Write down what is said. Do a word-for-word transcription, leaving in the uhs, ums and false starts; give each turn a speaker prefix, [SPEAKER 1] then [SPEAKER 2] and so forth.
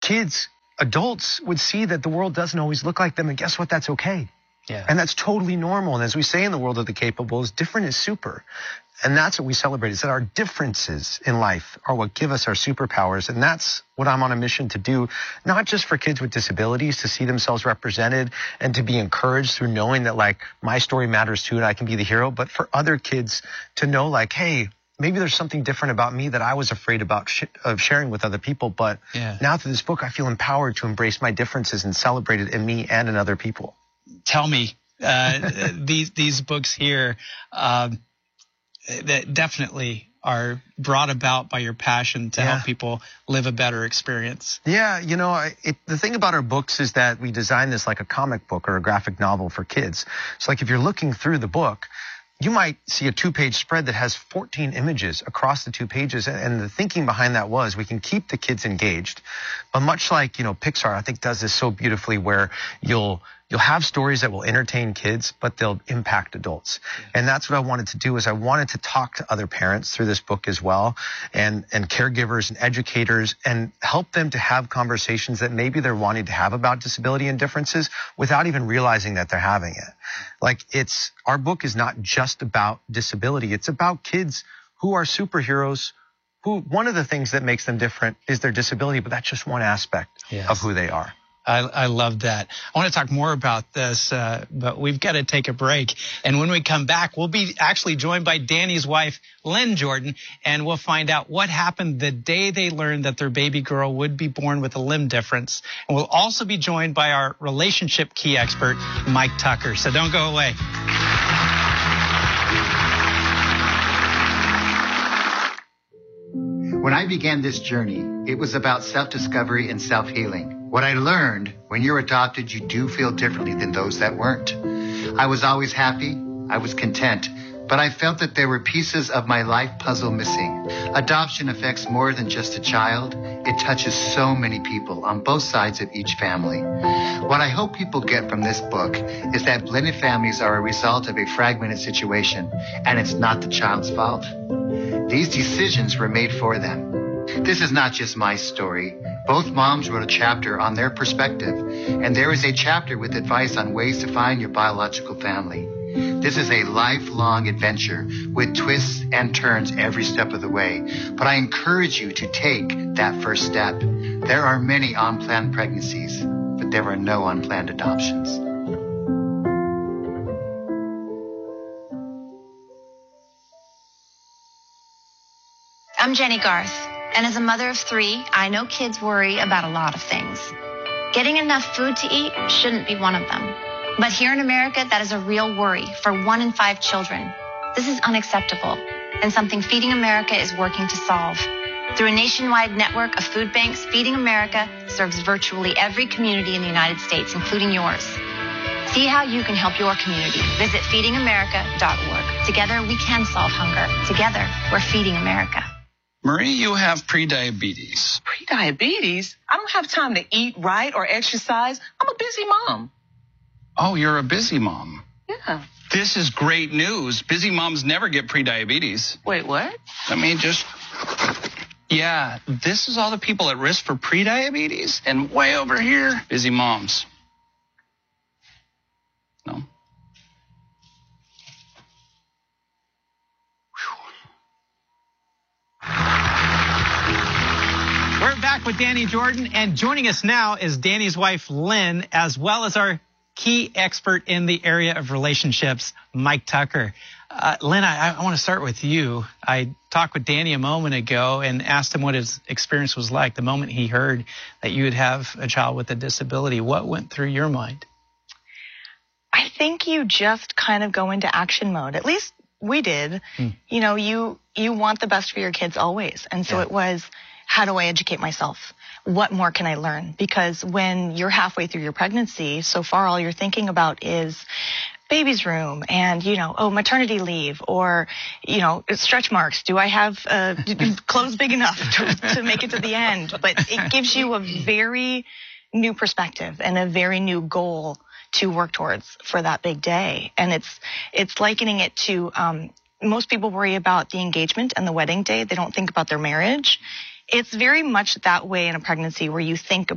[SPEAKER 1] kids, adults would see that the world doesn't always look like them. And guess what? That's okay.
[SPEAKER 2] Yeah.
[SPEAKER 1] And that's totally normal. And as we say in the world of the capables, different is super. And that's what we celebrate, is that our differences in life are what give us our superpowers. And that's what I'm on a mission to do, not just for kids with disabilities to see themselves represented and to be encouraged through knowing that, like, my story matters too and I can be the hero, but for other kids to know, like, hey, maybe there's something different about me that I was afraid about sh- of sharing with other people. But
[SPEAKER 2] yeah.
[SPEAKER 1] now through this book, I feel empowered to embrace my differences and celebrate it in me and in other people.
[SPEAKER 2] Tell me, uh, these these books here uh, that definitely are brought about by your passion to
[SPEAKER 1] yeah.
[SPEAKER 2] help people live a better experience.
[SPEAKER 1] Yeah, you know, it, the thing about our books is that we design this like a comic book or a graphic novel for kids. So like if you're looking through the book, you might see a two-page spread that has fourteen images across the two pages. And the thinking behind that was we can keep the kids engaged. But much like, you know, Pixar, I think, does this so beautifully, where you'll You'll have stories that will entertain kids, but they'll impact adults. Yeah. And that's what I wanted to do, is I wanted to talk to other parents through this book as well, and, and caregivers and educators, and help them to have conversations that maybe they're wanting to have about disability and differences without even realizing that they're having it. Like, it's, our book is not just about disability. It's about kids who are superheroes, who, one of the things that makes them different is their disability, but that's just one aspect yes. of who they are.
[SPEAKER 2] I, I love that. I want to talk more about this, uh, but we've got to take a break. And when we come back, we'll be actually joined by Danny's wife, Lynn Jordan, and we'll find out what happened the day they learned that their baby girl would be born with a limb difference. And we'll also be joined by our relationship key expert, Mike Tucker. So don't go away.
[SPEAKER 3] When I began this journey, it was about self-discovery and self-healing. What I learned, when you're adopted, you do feel differently than those that weren't. I was always happy, I was content, but I felt that there were pieces of my life puzzle missing. Adoption affects more than just a child. It touches so many people on both sides of each family. What I hope people get from this book is that blended families are a result of a fragmented situation, and it's not the child's fault. These decisions were made for them. This is not just my story. Both moms wrote a chapter on their perspective, and there is a chapter with advice on ways to find your biological family. This is a lifelong adventure with twists and turns every step of the way, but I encourage you to take that first step. There are many unplanned pregnancies, but there are no unplanned adoptions.
[SPEAKER 4] I'm Jenny Garth, and as a mother of three, I know kids worry about a lot of things. Getting enough food to eat shouldn't be one of them. But here in America, that is a real worry for one in five children. This is unacceptable, and something Feeding America is working to solve. Through a nationwide network of food banks, Feeding America serves virtually every community in the United States, including yours. See how you can help your community. Visit feeding america dot org. Together, we can solve hunger. Together, we're Feeding America.
[SPEAKER 5] Marie, you have prediabetes.
[SPEAKER 6] Prediabetes? I don't have time to eat right or exercise. I'm a busy mom.
[SPEAKER 5] Oh, you're a busy mom.
[SPEAKER 6] Yeah.
[SPEAKER 5] This is great news. Busy moms never get prediabetes.
[SPEAKER 6] Wait, what?
[SPEAKER 5] I mean, just... Yeah, this is all the people at risk for prediabetes. And way over here, busy moms. No?
[SPEAKER 2] We're back with Danny Jordan, and joining us now is Danny's wife, Lynn, as well as our key expert in the area of relationships, Mike Tucker. Uh, Lynn, I, I want to start with you. I talked with Danny a moment ago and asked him what his experience was like the moment he heard that you would have a child with a disability. What went through your mind?
[SPEAKER 7] I think you just kind of go into action mode. At least we did. Hmm. You know, you you want the best for your kids always. And so yeah. It was, how do I educate myself? What more can I learn? Because when you're halfway through your pregnancy, so far all you're thinking about is baby's room and, you know, oh, maternity leave, or, you know, stretch marks. Do I have uh, clothes big enough to, to make it to the end? But it gives you a very new perspective and a very new goal to work towards for that big day. And it's it's likening it to, um, most people worry about the engagement and the wedding day. They don't think about their marriage. It's very much that way in a pregnancy, where you think